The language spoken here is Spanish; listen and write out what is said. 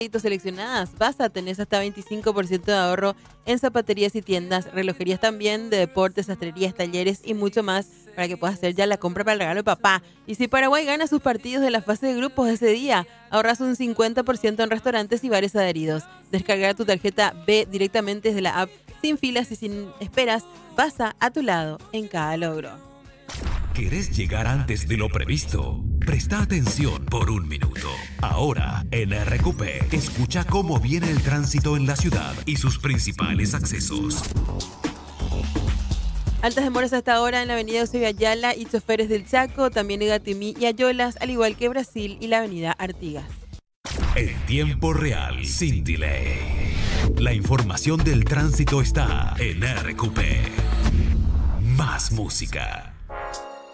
seleccionadas, vas a tener hasta 25% de ahorro en zapaterías y tiendas, relojerías también, de deportes, sastrerías, talleres y mucho más para que puedas hacer ya la compra para el regalo de papá. Y si Paraguay gana sus partidos de la fase de grupos ese día, ahorras un 50% en restaurantes y bares adheridos. Descargar tu tarjeta B directamente desde la app, sin filas y sin esperas, pasa a tu lado en cada logro. ¿Querés llegar antes de lo previsto? Presta atención por un minuto. Ahora, en RQP, escucha cómo viene el tránsito en la ciudad y sus principales accesos. Altas demoras hasta ahora en la avenida Eusebio Ayala y choferes del Chaco, también en Gatimí y Ayolas, al igual que Brasil y la avenida Artigas. En tiempo real, sin delay. La información del tránsito está en RQP. Más música.